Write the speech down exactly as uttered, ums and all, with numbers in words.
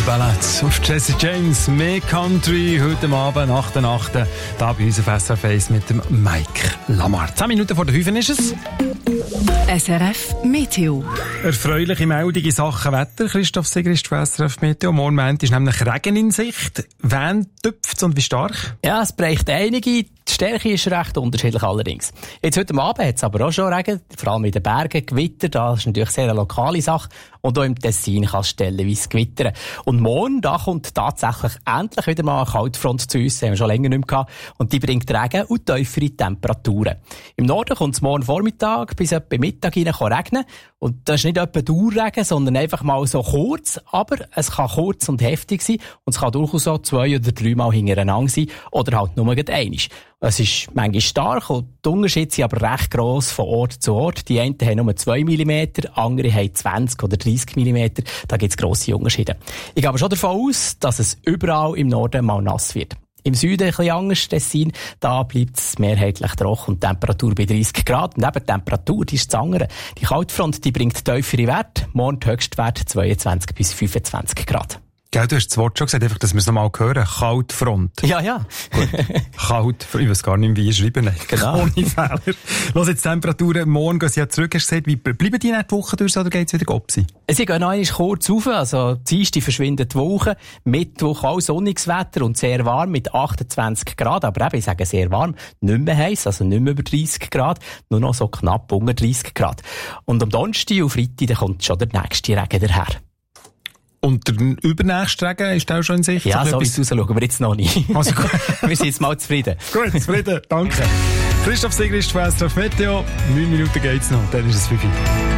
Ballad auf Jesse James, mehr Country, heute Abend, nach der Nacht, da bei uns auf S R F eins mit dem Mike Lamar. Zehn Minuten vor der Fünf ist es. S R F Meteo. Erfreuliche Meldung in Sachen Wetter. Christoph Sigrist von S R F Meteo. Morgen Montag ist nämlich Regen in Sicht. Wann tüpft es und wie stark? Ja, es bräuchte einige. Die Stärke ist recht unterschiedlich allerdings. Jetzt heute Abend hat es aber auch schon Regen, vor allem in den Bergen, Gewitter, das ist natürlich sehr eine lokale Sache. Und auch im Tessin kann es stellenweise gewittern. Und morgen, da kommt tatsächlich endlich wieder mal eine Kaltfront zu uns, das haben wir schon länger nicht mehr gehabt. Und die bringt Regen und tiefere Temperaturen. Im Norden kommt es morgen Vormittag bis etwa Mittag rein regnen. Und das ist nicht etwa Dauerregen, sondern einfach mal so kurz. Aber es kann kurz und heftig sein. Und es kann durchaus auch zwei oder dreimal hintereinander sein. Oder halt nur einmal. Es ist manchmal stark und die Unterschiede sind aber recht gross von Ort zu Ort. Die einen haben nur zwei Millimeter, andere haben zwanzig oder dreißig Millimeter. Da gibt es grosse Unterschiede. Ich gehe aber schon davon aus, dass es überall im Norden mal nass wird. Im Süden ein bisschen anders, Tessin, da bleibt es mehrheitlich trocken und die Temperatur bei dreißig Grad. Und eben die Temperatur, die ist das andere. Die Kaltfront, die bringt tiefere Werte. Morgen der Höchstwert zweiundzwanzig bis fünfundzwanzig Grad. Gell, du hast das Wort schon gesagt, einfach, dass wir es nochmal hören. Kaltfront. Ja, ja. Gut. Kaltfront. Ich weiß gar nicht, wie ich schreiben. Genau. Ohne Fehler. Los, jetzt die Temperaturen. Morgen gehen sie ja zurück. Hast du gesagt, wie bleiben die nicht die Woche durch, oder geht es wieder ab? Sie gehen noch einmal kurz rauf. Also, Dienstag verschwindet die Woche. Mittwoch auch sonniges Wetter und sehr warm mit achtundzwanzig Grad. Aber eben, ich sage sehr warm. Nicht mehr heiß, also nicht mehr über dreißig Grad. Nur noch so knapp unter dreißig Grad. Und am Donnerstag und Freitag, dann kommt schon der nächste Regen daher. Und der übernächste Regen ist auch schon in Sicht? Ja, so wie es ausschaut, aber jetzt noch nicht. Also gut. Wir sind jetzt mal zufrieden. Gut, zufrieden. Danke. Christoph Sigrist von S R F Meteo. Neun Minuten geht's noch, dann ist es fünf Uhr.